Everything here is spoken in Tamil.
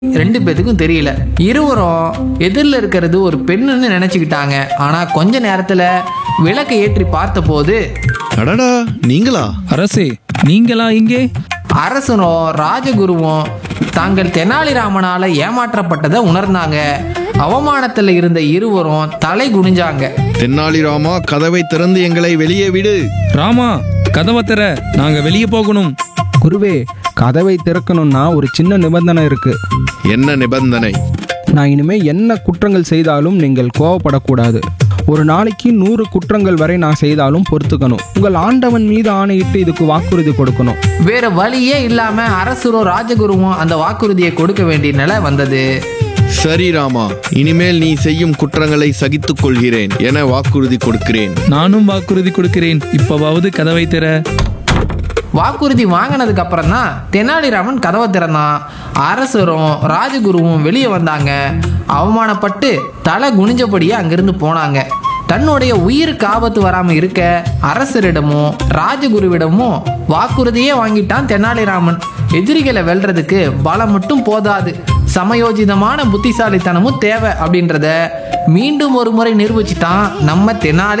ரெண்டு பேத்துக்கும் தெரியல. இருவரும் எதிரில் இருக்கிறது ஒரு பெண்ணுன்னு நினைச்சுக்கிட்டாங்க. ஆனா கொஞ்ச நேரத்துல விளக்கை ஏற்றி பார்த்தபோது அடடா, நீங்களா? அரசே, நீங்களா இங்கே? அரசனும் ராஜகுருவும் தாங்கள் தெனாலிராமனால ஏமாற்றப்பட்டதை உணர்ந்தாங்க. அவமானத்துல இருந்த இருவரும் தலை குனிஞ்சாங்க. தென்னாலிராமா, கதவை திறந்து எங்களை வெளியே விடு. ராமா, கதவை திற, நாங்க வெளியே போகணும். குருவே, கதவை திறக்கணும்னா ஒரு சின்ன நிபந்தனை இருக்கு. என்ன நிபந்தனை? நான் இனிமே என்ன குற்றங்கள் செய்தாலும் நீங்கள் கோவப்படக்கூடாது. ஒரு நாளைக்கு 100 குற்றங்கள் வரை நான் செய்தாலும் பொறுத்துக்கணும். உங்கள் ஆண்டவன் மீது ஆணையிட்டு இதுக்கு வாக்குறுதி கொடுக்கணும். வேற வழியே இல்லாம அரசரும் ராஜகுருவும் அந்த வாக்குறுதியை கொடுக்க வேண்டிய நிலை வந்தது. சரி ராமா, இனிமேல் நீ செய்யும் குற்றங்களை சகித்துக் கொள்கிறேன் என வாக்குறுதி கொடுக்கிறேன். நானும் வாக்குறுதி கொடுக்கிறேன். இப்பவாவது கதவை திற. வாக்குறுதி வாங்கினதுக்கு அப்புறம் தான் தெனாலிராமன் கதவை திறந்தான். அரசரும் ராஜகுருவும் வெளியே வந்தாங்க. அவமானப்பட்டு தலை குனிஞ்சபடியே அங்கிருந்து போனாங்க. தன்னுடைய உயிருக்கு ஆபத்து வராம இருக்க அரசரிடமும் ராஜகுருவிடமும் வாக்குறுதியே வாங்கிட்டான் தெனாலிராமன். எதிரிகளை வெல்றதுக்கு பலம் மட்டும் போதாது, சமயோஜிதமான புத்திசாலித்தனமும் தேவை அப்படின்றத மீண்டும் ஒரு முறை நிரூபிச்சிட்டான் நம்ம தெனாலி